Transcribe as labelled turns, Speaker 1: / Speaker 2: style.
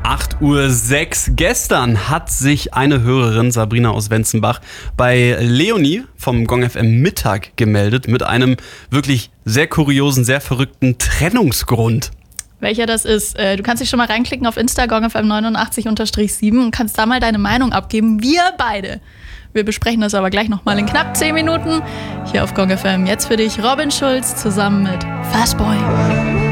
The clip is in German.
Speaker 1: 8:06 Uhr. Gestern hat sich eine Hörerin, Sabrina aus Wenzenbach, bei Leonie vom Gong FM Mittag gemeldet mit einem wirklich sehr kuriosen, sehr verrückten Trennungsgrund.
Speaker 2: Welcher das ist, du kannst dich schon mal reinklicken auf Insta, gongfm89_7 und kannst da mal deine Meinung abgeben. Wir beide. Wir besprechen das aber gleich nochmal in knapp 10 Minuten. Hier auf Gong FM. Jetzt für dich Robin Schulz zusammen mit Fastboy.